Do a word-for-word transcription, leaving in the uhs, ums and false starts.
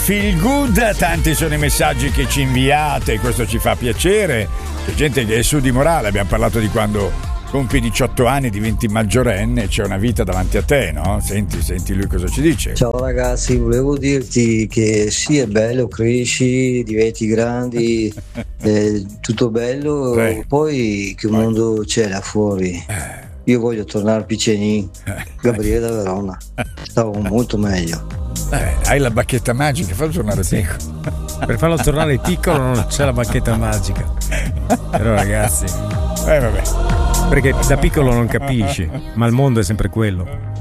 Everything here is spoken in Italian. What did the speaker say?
feel good, tanti sono i messaggi che ci inviate, questo ci fa piacere. C'è gente che è su di morale, abbiamo parlato di quando compi diciotto anni, diventi maggiorenne, c'è una vita davanti a te, no? Senti, senti lui cosa ci dice. Ciao ragazzi, volevo dirti che sì, è bello, cresci, diventi grandi, è tutto bello, Prego. poi che Vai. mondo c'è là fuori? Io voglio tornare piccenin, Gabriele da Verona, stavo molto meglio. Eh, hai la bacchetta magica, fallo tornare Sì. piccolo. Per farlo tornare piccolo non c'è la bacchetta magica. Però ragazzi, Eh vabbè. perché da piccolo non capisci, ma il mondo è sempre quello.